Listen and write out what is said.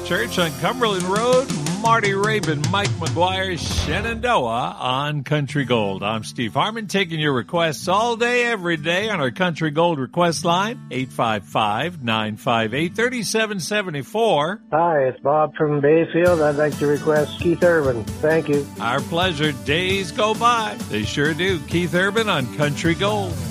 Church on Cumberland Road. Marty Rabin, Mike McGuire, Shenandoah on Country Gold. I'm Steve Harmon, taking your requests all day, every day on our Country Gold request line, 855-958-3774. Hi, it's Bob from Bayfield. I'd like to request Keith Urban. Thank you. Our pleasure. Days go by. They sure do. Keith Urban on Country Gold.